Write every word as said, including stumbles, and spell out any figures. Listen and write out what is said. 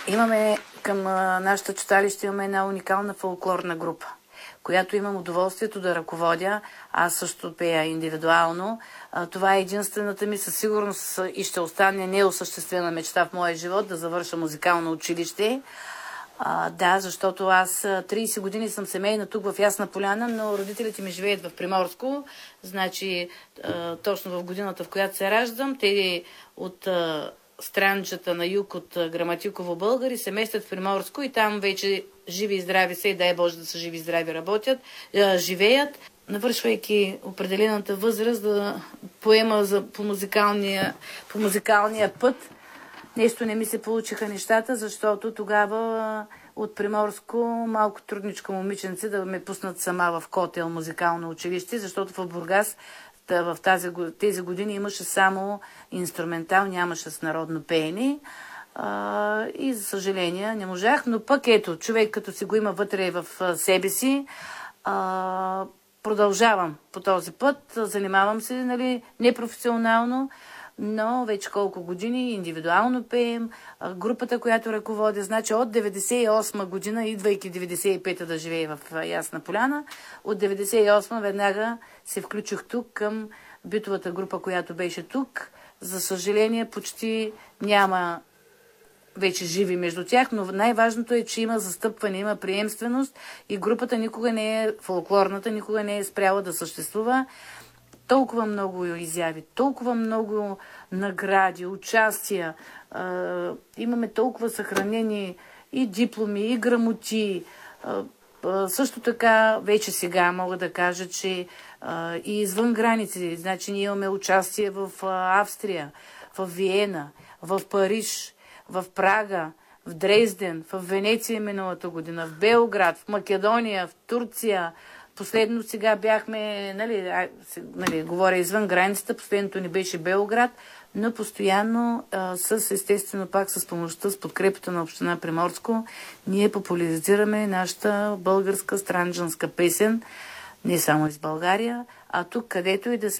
Имаме към а, нашата читалище имаме една уникална фолклорна група, която имам удоволствието да ръководя. Аз също пея индивидуално. А, това е единствената ми със сигурност и ще остане неосъществена мечта в моя живот да завърша музикално училище. А, да, защото аз трийсет години съм семейна тук в Ясна поляна, но родителите ми живеят в Приморско. Значи, а, точно в годината, в която се раждам, те от а, странджата на юг от Граматиково българи се местят в Приморско и там вече живи и здрави са и дай Боже да са живи и здрави работят, а, живеят. Навършвайки определената възраст да поема за, по, музикалния, по музикалния път, нещо не ми се получиха нещата, защото тогава от Приморско малко трудничка момиченце да ме пуснат сама в Котел музикално училище, защото в Бургас в тази, тези години имаше само инструментал, нямаше с народно пеене. А, и за съжаление не можах, но пък ето, човек като си го има вътре в себе си, а, продължавам по този път, занимавам се, нали, непрофесионално, но вече колко години индивидуално пеем. Групата, която ръководя, значи от деветдесет и осма година, идвайки деветдесет и пета да живее в Ясна поляна, от деветдесет и осма веднага се включих тук към битовата група, която беше тук. За съжаление, почти няма вече живи между тях, но най-важното е, че има застъпване, има приемственост и групата никога не е, фолклорната никога не е спряла да съществува. Толкова много изяви, толкова много награди, участия, е, имаме толкова съхранени и дипломи, и грамоти. Е, е, също така, вече сега мога да кажа, че е, и извън граници, значи ние имаме участие в Австрия, в Виена, в Париж, в Прага, в Дрезден, в Венеция миналата година, в Белград, в Македония, в Турция. Последно сега бяхме, нали, нали, говоря извън границата, последното ни беше Белград, но постоянно а, с, естествено пак с помощта, с подкрепата на община Приморско, ние популяризираме нашата българска странджанска песен, не само из България, а тук където и да сме.